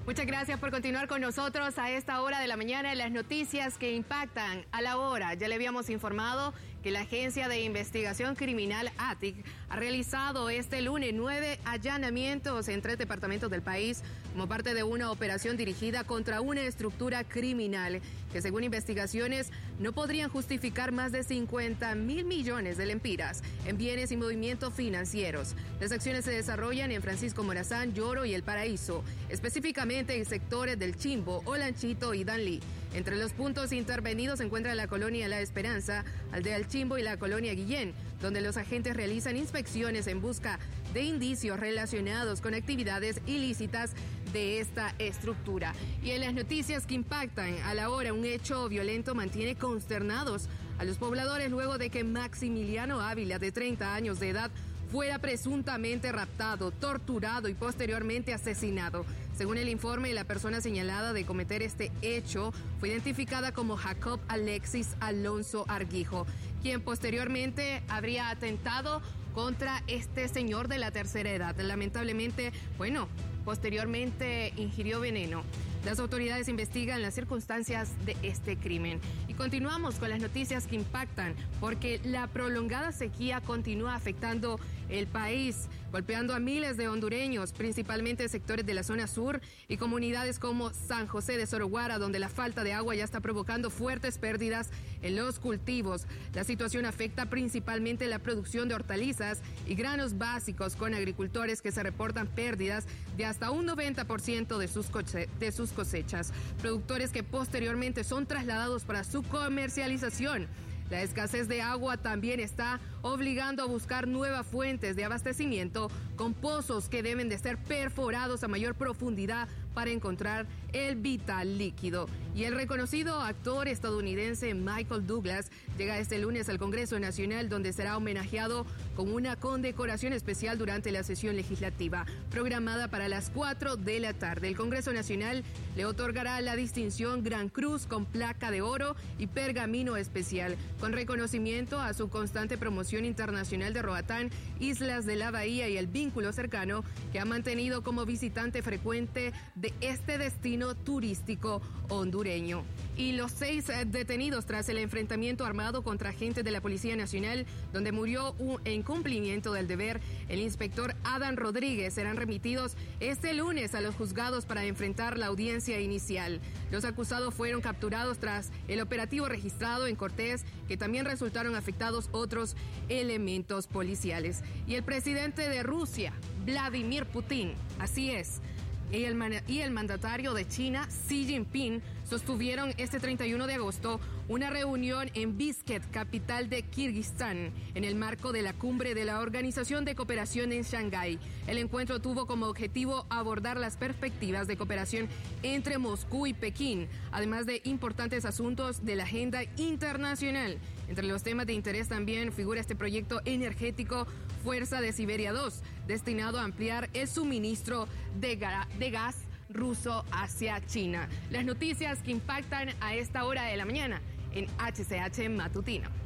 Muchas gracias por continuar con nosotros a esta hora de la mañana en las noticias que impactan a la hora. Ya le habíamos informado que la Agencia de Investigación Criminal ATIC ha realizado este lunes 9 allanamientos en 3 departamentos del país como parte de una operación dirigida contra una estructura criminal que, según investigaciones, no podrían justificar más de 50,000 millones de lempiras en bienes y movimientos financieros. Las acciones se desarrollan en Francisco Morazán, Lloro y El Paraíso, específicamente en sectores del Chimbo, Olanchito y Danlí. Entre los puntos intervenidos se encuentra la colonia La Esperanza, Aldea El Chimbo y la colonia Guillén, donde los agentes realizan inspecciones en busca de indicios relacionados con actividades ilícitas de esta estructura. Y en las noticias que impactan a la hora, un hecho violento mantiene consternados a los pobladores luego de que Maximiliano Ávila, de 30 años de edad, fuera presuntamente raptado, torturado y posteriormente asesinado. Según el informe, la persona señalada de cometer este hecho fue identificada como Jacob Alexis Alonso Arguijo, quien posteriormente habría atentado contra este señor de la tercera edad. Lamentablemente, posteriormente ingirió veneno. Las autoridades investigan las circunstancias de este crimen. Y continuamos con las noticias que impactan, porque la prolongada sequía continúa afectando el país, golpeando a miles de hondureños, principalmente sectores de la zona sur y comunidades como San José de Soroguara, donde la falta de agua ya está provocando fuertes pérdidas en los cultivos. La situación afecta principalmente la producción de hortalizas y granos básicos, con agricultores que se reportan pérdidas de hasta un 90% de sus cosechas, productores que posteriormente son trasladados para su comercialización. La escasez de agua también está obligando a buscar nuevas fuentes de abastecimiento con pozos que deben de ser perforados a mayor profundidad para encontrar el vital líquido. Y el reconocido actor estadounidense Michael Douglas llega este lunes al Congreso Nacional, donde será homenajeado con una condecoración especial durante la sesión legislativa programada para las 4 de la tarde. El Congreso Nacional le otorgará la distinción Gran Cruz con placa de oro y pergamino especial, con reconocimiento a su constante promoción internacional de Roatán, Islas de la Bahía y el vínculo cercano que ha mantenido como visitante frecuente de este destino turístico hondureño. Y los 6 detenidos tras el enfrentamiento armado contra agentes de la Policía Nacional, donde murió en cumplimiento del deber el inspector Adán Rodríguez, serán remitidos este lunes a los juzgados para enfrentar la audiencia inicial. Los acusados fueron capturados tras el operativo registrado en Cortés, que también resultaron afectados otros elementos policiales. Y el presidente de Rusia, Vladimir Putin, así es, y el mandatario de China, Xi Jinping, sostuvieron este 31 de agosto una reunión en Bishkek, capital de Kirguistán, en el marco de la cumbre de la Organización de Cooperación en Shanghái. El encuentro tuvo como objetivo abordar las perspectivas de cooperación entre Moscú y Pekín, además de importantes asuntos de la agenda internacional. Entre los temas de interés también figura este proyecto energético Fuerza de Siberia 2, destinado a ampliar el suministro de gas ruso hacia China. Las noticias que impactan a esta hora de la mañana en HCH Matutino.